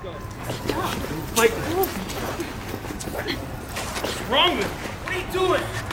Mike, what's wrong with you? What are you doing?